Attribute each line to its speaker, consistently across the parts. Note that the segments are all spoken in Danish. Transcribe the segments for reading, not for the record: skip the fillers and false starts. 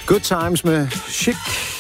Speaker 1: Good Times med Chic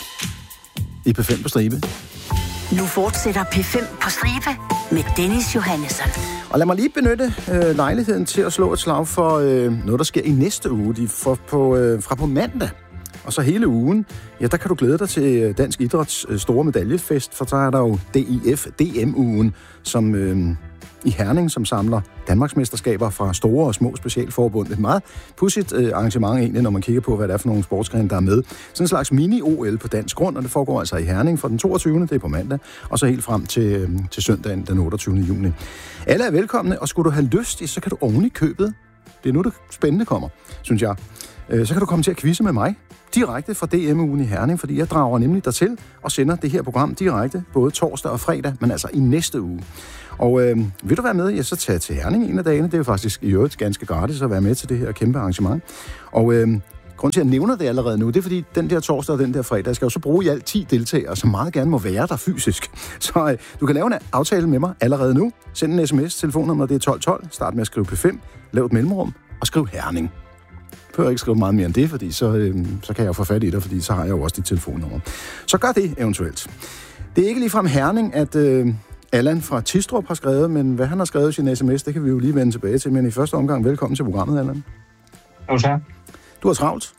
Speaker 1: i P5 på stribe.
Speaker 2: Nu fortsætter P5 på stribe med Dennis Johannesson.
Speaker 1: Og lad mig lige benytte lejligheden til at slå et slag for noget, der sker i næste uge. Fra på mandag og så hele ugen, ja, der kan du glæde dig til Dansk Idræts store medaljefest, for så er der jo DIF DM-ugen, som i Herning, som samler Danmarksmesterskaber fra store og små specialforbund. Et meget pudsigt arrangement egentlig, når man kigger på, hvad det er for nogle sportsgrene, der er med. Sådan en slags mini-OL på dansk grund, og det foregår altså i Herning fra den 22. det er på mandag, og så helt frem til søndagen den 28. juni. Alle er velkomne, og skulle du have lyst, så kan du oven i købet, det er nu det spændende kommer, synes jeg, så kan du komme til at quizze med mig direkte fra DM-ugen i Herning, fordi jeg drager nemlig dertil og sender det her program direkte, både torsdag og fredag, men altså i næste uge. Og vil du være med, ja, så tag til Herning en af dagene. Det er jo faktisk i øvrigt ganske gratis at være med til det her kæmpe arrangement. Og grunden til, at jeg nævner det allerede nu, det er, fordi den der torsdag og den der fredag skal jo så bruge i alt 10 deltagere, som meget gerne må være der fysisk. Så du kan lave en aftale med mig allerede nu. Send en sms, telefonnummeret det er 1212, start med at skrive P5, lav et mellemrum og skriv Herning. Jeg behøver ikke skrive meget mere end det, fordi så kan jeg jo få fat i dig, fordi så har jeg jo også dit telefonnummer. Så gør det eventuelt. Det er ikke ligefrem Herning, at Allan fra Tistrup har skrevet, men hvad han har skrevet i sin sms, det kan vi jo lige vende tilbage til. Men i første omgang, velkommen til programmet, Allan.
Speaker 3: Jo, tak. Du
Speaker 1: har travlt?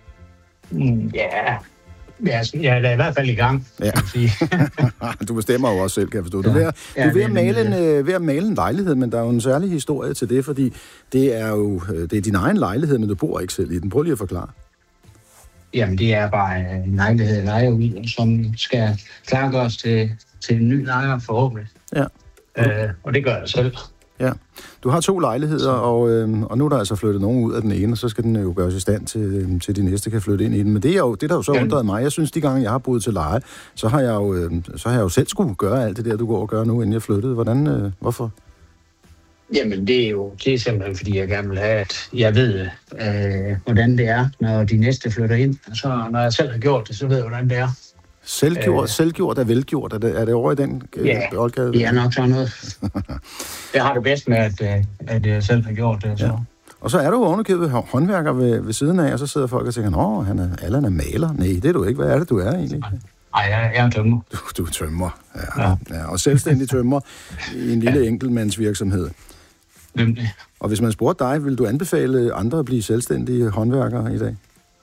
Speaker 3: Ja, jeg er da i hvert fald i gang,
Speaker 1: ja.
Speaker 3: Kan sige.
Speaker 1: Du bestemmer jo også selv, kan jeg forstå. Du er ved at male en lejlighed, men der er jo en særlig historie til det, fordi det er din egen lejlighed, men du bor ikke selv i den. Prøv lige at forklare.
Speaker 3: Jamen, det er bare en lejlighed, jeg lejer ud, som skal klargøres til en ny lejer forhåbentlig. Ja. Og det gør jeg selv.
Speaker 1: Ja. Du har 2 lejligheder, og nu er der altså flyttet nogen ud af den ene, og så skal den jo gøres i stand til de næste kan flytte ind i den. Men det der jo så undrede mig. Jeg synes, de gange, jeg har boet til leje, så har jeg jo selv skulle gøre alt det der, du går og gør nu, inden jeg flyttede. Hvorfor?
Speaker 3: Jamen, det er simpelthen, fordi jeg gerne vil have, at jeg ved, hvordan det er, når de næste flytter ind. Og så når jeg selv har gjort det, så ved jeg, hvordan det er.
Speaker 1: Selvgjort er velgjort. Er det over i den boldgade?
Speaker 3: Ja, nok sådan noget. Jeg har det bedst med, at jeg selv har gjort det. Så. Ja.
Speaker 1: Og så er du jo ovenikøbet håndværker ved siden af, og så sidder folk og tænker, Allan er maler. Nej, det er du ikke. Hvad er det, du er egentlig?
Speaker 3: Nej, jeg er tømrer.
Speaker 1: Du er tømrer, ja. Og selvstændig tømrer i en lille enkeltmandsvirksomhed.
Speaker 3: Nemlig.
Speaker 1: Og hvis man spurgte dig, vil du anbefale andre at blive selvstændige håndværkere i dag?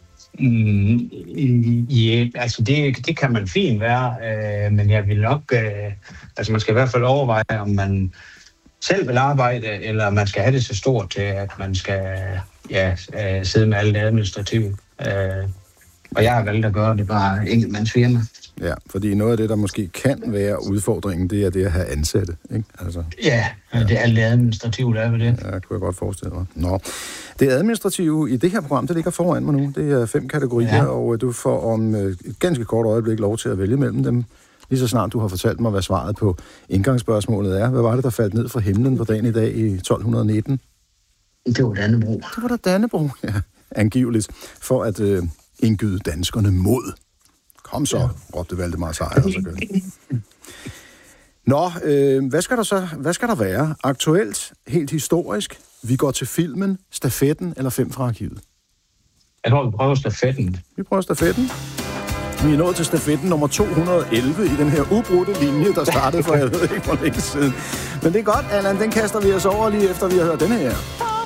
Speaker 3: Ja, altså det kan man fint være, men jeg vil nok, altså man skal i hvert fald overveje, om man selv vil arbejde, eller man skal have det så stort til, at man skal sidde med alle det administrative. Og jeg har valgt at gøre det bare enkeltmandsfirma.
Speaker 1: Ja, fordi noget af det, der måske kan være udfordringen, det er det at have ansatte, ikke? Altså,
Speaker 3: ja, det er alt det administrative, der er ved det.
Speaker 1: Ja, det kunne jeg godt forestille mig. Nå, det administrative i det her program, det ligger foran mig nu. Det er 5 kategorier, og du får om et ganske kort øjeblik lov til at vælge mellem dem. Lige så snart du har fortalt mig, hvad svaret på indgangsspørgsmålet er. Hvad var det, der faldt ned fra himlen på dagen i dag i 1219?
Speaker 3: Det var Dannebrog.
Speaker 1: Det var da Dannebrog, ja. Angiveligt. For at indgyde danskerne mod. Kom så, råbte Valdemar Sejr. Nå, hvad skal der være? Aktuelt, helt historisk, vi går til filmen, stafetten eller 5 fra arkivet?
Speaker 3: Jeg tror, vi prøver stafetten.
Speaker 1: Vi prøver stafetten. Vi er nået til stafetten nummer 211 i den her ubrudte linje, der startede for jeg ved ikke hvor længe siden. Men det er godt, Allan, den kaster vi os over lige efter, vi har hørt denne her.